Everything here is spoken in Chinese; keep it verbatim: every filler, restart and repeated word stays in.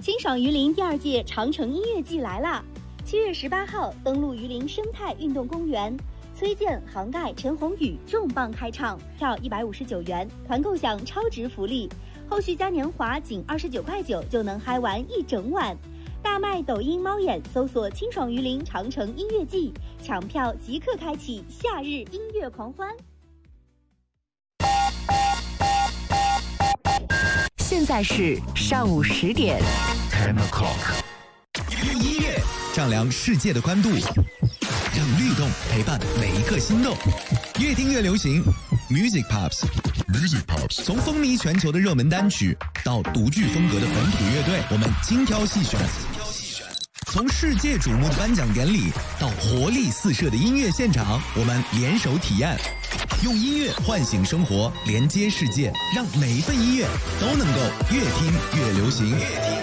清爽榆林第二届长城音乐季来啦！七月十八号登陆榆林生态运动公园，崔健、杭盖、陈鸿宇重磅开唱，票一百五十九元，团购享超值福利，后续嘉年华仅二十九块九就能嗨玩一整晚。大麦抖音猫眼搜索清爽榆林长城音乐季，抢票即刻开启夏日音乐狂欢。 现在是上午十点。 Ten o'clock。用音乐丈量世界的宽度，让律动陪伴每一个心动。越听越流行 ，Music Pops。Music Pops。从风靡全球的热门单曲到独具风格的本土乐队，我们精挑细选。从世界瞩目的颁奖典礼到活力四射的音乐现场，我们联手体验。用音乐唤醒生活，连接世界，让每一份音乐都能够越听越流行。越听